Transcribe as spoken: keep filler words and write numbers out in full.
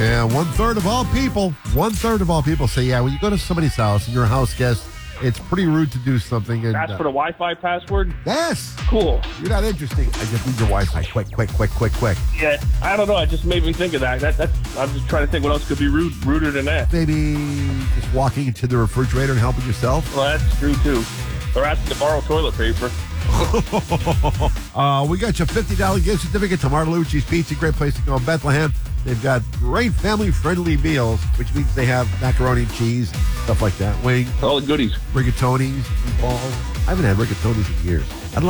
Yeah, one third of all people, one third of all people say, yeah, when you go to somebody's house and you're a house guest, it's pretty rude to do something. And, That's for the Wi-Fi password? Yes. Cool. You're not interesting. I just need your Wi-Fi. Quick, quick, quick, quick, quick. Yeah, I don't know. It just made me think of that. that that's, I'm just trying to think what else could be rude, ruder than that. Maybe just walking into the refrigerator and helping yourself. Well, that's true, too. Or asking to borrow toilet paper. uh, we got you a fifty dollars gift certificate to Martelluzzi's Pizza. Great place to go in Bethlehem. They've got great family-friendly meals, which means they have macaroni and cheese, stuff like that. Wings. All the goodies. Rigatonis, meatballs. I haven't had rigatonis in years.